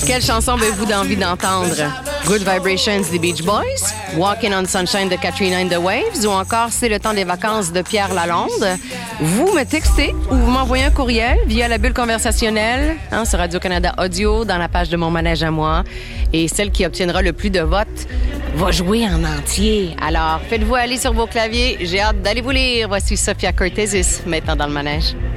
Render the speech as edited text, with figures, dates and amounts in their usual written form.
Quelle chanson avez-vous envie d'entendre? Good Vibrations des Beach Boys, Walking on Sunshine de Katrina and the Waves ou encore C'est le temps des vacances de Pierre Lalonde? Vous me textez ou vous m'envoyez un courriel via la bulle conversationnelle sur Radio-Canada Audio dans la page de Mon Manège à moi. Et celle qui obtiendra le plus de votes va jouer en entier. Alors, faites-vous aller sur vos claviers. J'ai hâte d'aller vous lire. Voici Sophia Cortezis, maintenant dans le manège.